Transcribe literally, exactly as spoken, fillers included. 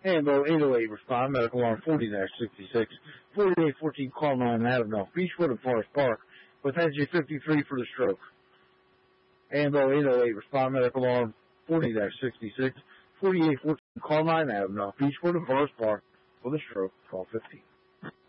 Ambo eight oh eight, respond, medical alarm forty sixty-six, forty-eight fourteen, call nine, Adamville, Beechwood and Forest Park, with N G fifty-three for the stroke. Ambo eight oh eight, respond, medical alarm forty sixty-six, forty-eight fourteen, call nine, Adamville, Beechwood and Forest Park, for the stroke, call fifteen.